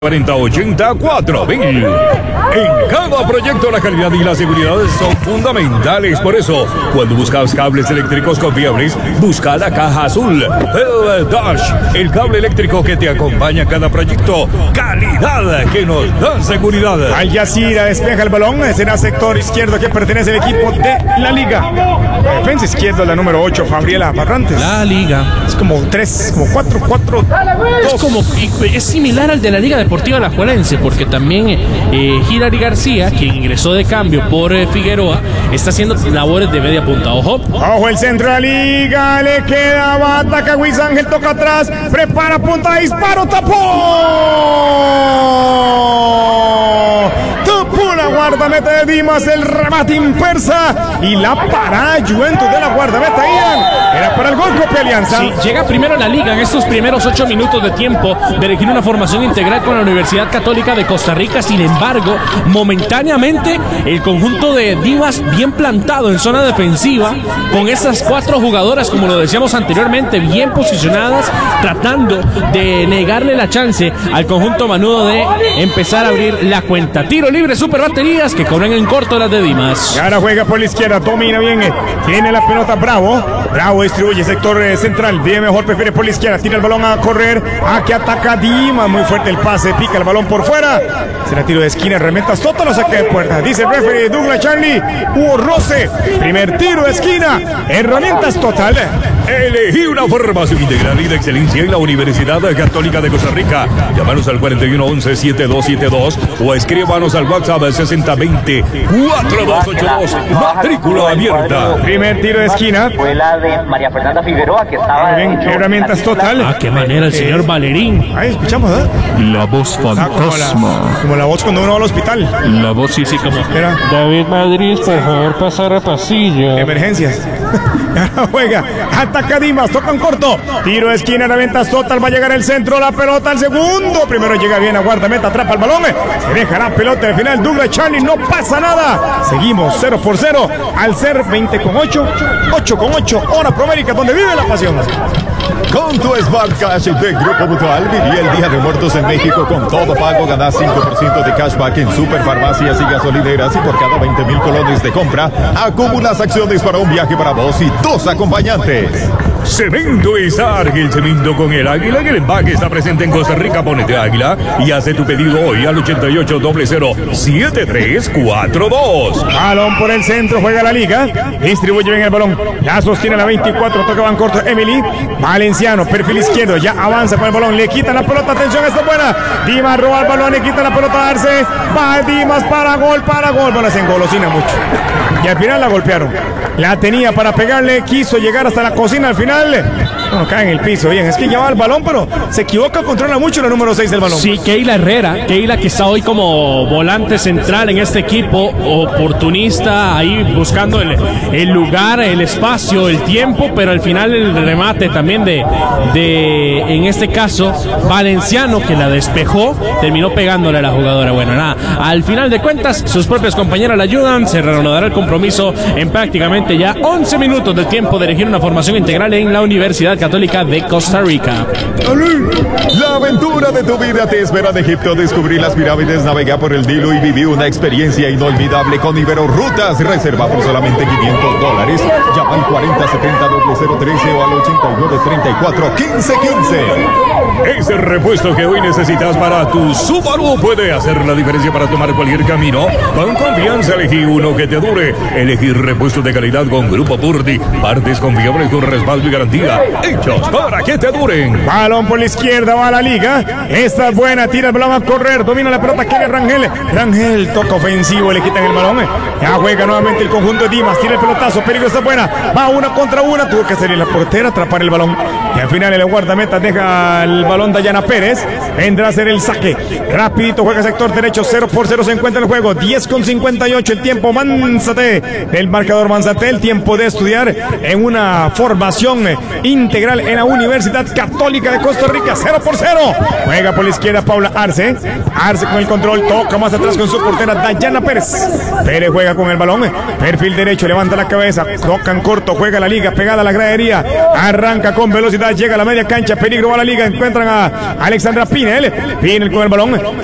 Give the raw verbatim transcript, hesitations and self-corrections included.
cuarenta ochenta cuatro mil. En cada proyecto la calidad y la seguridad son fundamentales. Por eso, cuando buscas cables eléctricos confiables, busca la caja azul. El Dash, el cable eléctrico que te acompaña a cada proyecto. Calidad que nos da seguridad. Al Yacira despeja el balón. Será sector izquierdo que pertenece al equipo de la Liga. La defensa izquierda, la número ocho, Fabriela Barrantes. La Liga. Es como tres, como cuatro, cuatro, dos. Es como, es similar al de la Liga Deportiva Alajuelense, porque también eh, Hilary García, quien ingresó de cambio por eh, Figueroa, está haciendo labores de media punta. Ojo. Ojo el centro de la Liga, le queda, va, ataca Luis Ángel, toca atrás, prepara punta, disparo, tapó. Tapó la guardameta de Dimas, el remate impersa y la parada Juventus de la guardameta Ian. Era para el gol propia Alianza. Sí, llega primero la Liga en estos primeros ocho minutos de tiempo de elegir una formación integral con la Universidad Católica de Costa Rica. Sin embargo, momentáneamente el conjunto de Dimas bien plantado en zona defensiva, con esas cuatro jugadoras, como lo decíamos anteriormente, bien posicionadas, tratando de negarle la chance al conjunto manudo de empezar a abrir la cuenta. Tiro libre, super baterías que cobran en corto las de Dimas. Y ahora juega por la izquierda, domina bien, tiene la pelota Bravo. Bravo distribuye sector eh, central, bien mejor, prefiere por la izquierda, tira el balón a correr, aquí ataca Dimas, muy fuerte el pase, pica el balón por fuera, será tiro de esquina, remetas, todo lo saca de puerta, dice el referee Douglas Charlie, hubo roce, primer tiro de esquina, herramientas total. Elegí una formación integral y de excelencia en la Universidad Católica de Costa Rica. Llámanos al cuarenta y uno once setenta y dos setenta y dos o escríbanos al WhatsApp sesenta veinte cuarenta y dos ochenta y dos. Matrícula abierta. Primer tiro de esquina. Fue la de María Fernanda Figueroa, que estaba bien, hecho, herramientas total. Ah, qué manera el señor Valerín. Ahí escuchamos, ¿eh? La voz fantasma. Ah, como, la, como la voz cuando uno va al hospital. La voz sí, sí, como. Era. David Madrid, por favor, pasar a pasillo. Emergencias. Ahora juega, ataca Dimas, toca en corto, tiro de esquina, herramientas total, va a llegar el centro, la pelota al segundo, primero llega bien a guardameta, atrapa el balón, se deja la pelota al final, Douglas Charlie, no pasa nada, seguimos cero por cero, al ser veinte con ocho, ocho con ocho, hora Promérica, donde vive la pasión. Con tu Smart Cash de Grupo Mutual, viví el Día de Muertos en México con todo pago, ganás cinco por ciento de cashback en superfarmacias y gasolineras y por cada veinte mil colones de compra, acumulas acciones para un viaje para vos y dos acompañantes. Cemento Izar, el cemento con el águila, que el empaque está presente en Costa Rica. Ponete águila y hace tu pedido hoy al ochenta y ocho cero cero setenta y tres cuarenta y dos. Balón por el centro, juega la Liga, distribuye bien el balón, la sostiene la veinticuatro, toca van corto Emily, Valenciano, perfil izquierdo, ya avanza con el balón, le quita la pelota, atención, esta buena, Dimas roba el balón, le quita la pelota a Arce, va Dimas para gol, para gol, bueno, se engolosina mucho, y al final la golpearon, la tenía para pegarle, quiso llegar hasta la cocina al final. Bueno, cae en el piso, bien, es que lleva el balón, pero se equivoca, controla mucho la número seis del balón. Sí, Keila Herrera, Keila que está hoy como volante central en este equipo, oportunista, ahí buscando el, el lugar, el espacio, el tiempo, pero al final el remate también de, de, en este caso, Valenciano, que la despejó, terminó pegándole a la jugadora. Bueno, nada, al final de cuentas, sus propias compañeras la ayudan, se reanudará el compromiso en prácticamente ya once minutos de tiempo de elegir una formación integral en la Universidad Católica de Costa Rica. La aventura de tu vida te espera en Egipto. Descubrí las pirámides, navega por el Nilo y viví una experiencia inolvidable con Ibero Rutas. Reserva por solamente quinientos dólares. Llama al cuarenta setenta cero trece o al ochenta y nueve treinta y cuatro quince quince. Ese repuesto que hoy necesitas para tu Subaru puede hacer la diferencia para tomar cualquier camino. Con confianza elegí uno que te dure. Elegir repuestos de calidad con Grupo Purdy. Partes confiables con respaldo y garantía. Hechos para que te duren. Balón por la izquierda, va a la Liga. Esta es buena, tira el balón a correr. Domina la pelota, quiere Rangel. Rangel toca ofensivo, le quitan el balón. Ya juega nuevamente el conjunto de Dimas. Tira el pelotazo, peligro, está buena. Va una contra una, tuvo que salir la portera, atrapar el balón. Y al final el guardameta deja el balón Dayana Pérez. Vendrá a hacer el saque. Rapidito juega sector derecho, cero por cero se encuentra el juego. diez con cincuenta y ocho el tiempo. Manzate, el marcador Manzate, el tiempo de estudiar en una formación integral en la Universidad Católica de Costa Rica. Cero por cero. Juega por la izquierda Paula Arce. Arce con el control, toca más atrás con su portera Dayana Pérez. Pérez juega con el balón. Perfil derecho, levanta la cabeza, toca en corto, juega la Liga, pegada a la gradería. Arranca con velocidad velocidad, llega a la media cancha, peligro a la liga, encuentran a Alexandra Pinel, Pinel con el balón,